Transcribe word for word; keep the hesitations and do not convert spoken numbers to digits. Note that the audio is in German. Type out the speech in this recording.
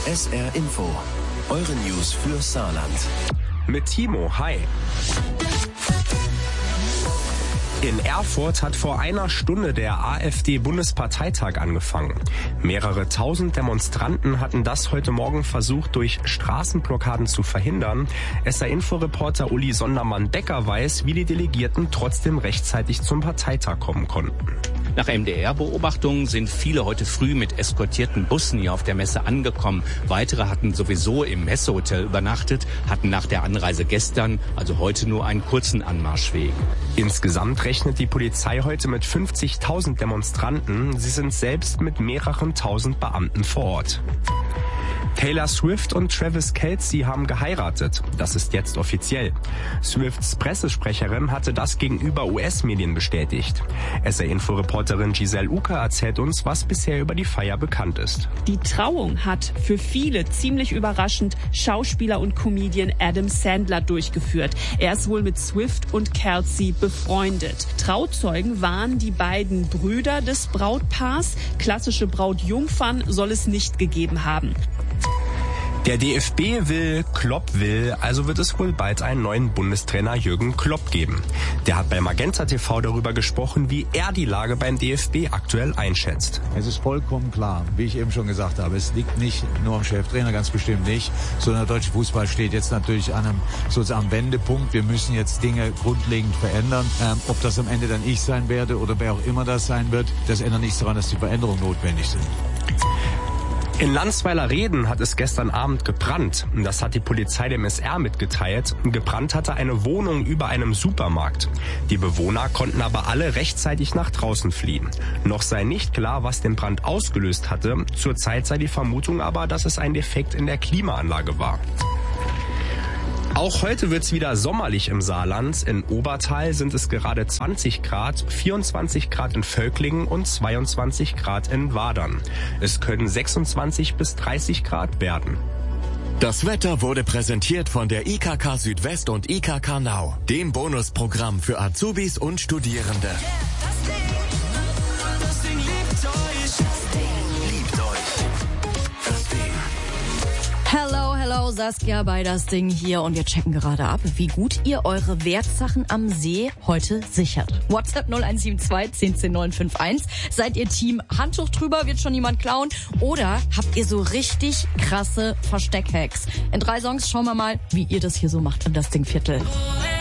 S R Info. Eure News für Saarland. Mit Timo, hi. In Erfurt hat vor einer Stunde der AfD-Bundesparteitag angefangen. Mehrere tausend Demonstranten hatten das heute Morgen versucht, durch Straßenblockaden zu verhindern. S R-Info-Reporter Uli Sondermann-Becker weiß, wie die Delegierten trotzdem rechtzeitig zum Parteitag kommen konnten. Nach M D R-Beobachtungen sind viele heute früh mit eskortierten Bussen hier auf der Messe angekommen. Weitere hatten sowieso im Messehotel übernachtet, hatten nach der Anreise gestern, also heute, nur einen kurzen Anmarschweg. Insgesamt rechnet die Polizei heute mit fünfzigtausend Demonstranten. Sie sind selbst mit mehreren tausend Beamten vor Ort. Taylor Swift und Travis Kelce haben geheiratet. Das ist jetzt offiziell. Swifts Pressesprecherin hatte das gegenüber U S-Medien bestätigt. S R-Info-Reporterin Giselle Uker erzählt uns, was bisher über die Feier bekannt ist. Die Trauung hat für viele ziemlich überraschend Schauspieler und Comedian Adam Sandler durchgeführt. Er ist wohl mit Swift und Kelce befreundet. Trauzeugen waren die beiden Brüder des Brautpaars. Klassische Brautjungfern soll es nicht gegeben haben. Der D F B will, Klopp will, also wird es wohl bald einen neuen Bundestrainer Jürgen Klopp geben. Der hat bei Magenta T V darüber gesprochen, wie er die Lage beim D F B aktuell einschätzt. Es ist vollkommen klar, wie ich eben schon gesagt habe, es liegt nicht nur am Cheftrainer, ganz bestimmt nicht, sondern der deutsche Fußball steht jetzt natürlich an einem sozusagen Wendepunkt. Wir müssen jetzt Dinge grundlegend verändern. Ähm, ob das am Ende dann ich sein werde oder wer auch immer das sein wird, das ändert nichts daran, dass die Veränderungen notwendig sind. In Landsweiler-Reden hat es gestern Abend gebrannt. Das hat die Polizei dem S R mitgeteilt. Gebrannt hatte eine Wohnung über einem Supermarkt. Die Bewohner konnten aber alle rechtzeitig nach draußen fliehen. Noch sei nicht klar, was den Brand ausgelöst hatte. Zurzeit sei die Vermutung aber, dass es ein Defekt in der Klimaanlage war. Auch heute wird's wieder sommerlich im Saarland. In Obertal sind es gerade zwanzig Grad, vierundzwanzig Grad in Völklingen und zweiundzwanzig Grad in Wadern. Es können sechsundzwanzig bis dreißig Grad werden. Das Wetter wurde präsentiert von der I K K Südwest und I K K Nau, dem Bonusprogramm für Azubis und Studierende. Hello, hello, Saskia bei das Ding hier und wir checken gerade ab, wie gut ihr eure Wertsachen am See heute sichert. WhatsApp null eins sieben zwei, zehn zehn neun fünf eins. Seid ihr Team Handtuch drüber, wird schon niemand klauen? Oder habt ihr so richtig krasse Versteckhacks? In drei Songs schauen wir mal, wie ihr das hier so macht im Das Ding Viertel.